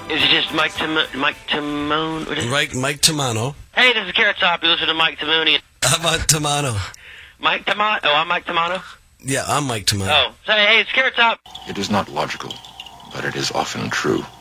Is it just Mike Timone? Mike Tamano. Hey, this is Carrot Top. You listen to Mike Tamoni. How about Tamano? Mike Tamano? Oh, I'm Mike Tamano? Yeah, I'm Mike Tamano. Oh, say, hey, it's Carrot Top. It is not logical, but it is often true.